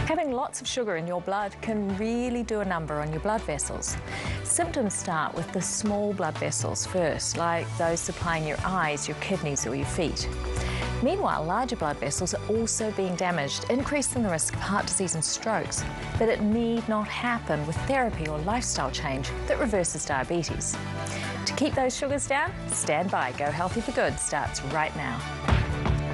Having lots of sugar in your blood can really do a number on your blood vessels. Symptoms start with the small blood vessels first, like those supplying your eyes, your kidneys or your feet. Meanwhile, larger blood vessels are also being damaged, increasing the risk of heart disease and strokes. But it need not happen with therapy or lifestyle change that reverses diabetes. To keep those sugars down, stand by. Go Healthy for Good starts right now.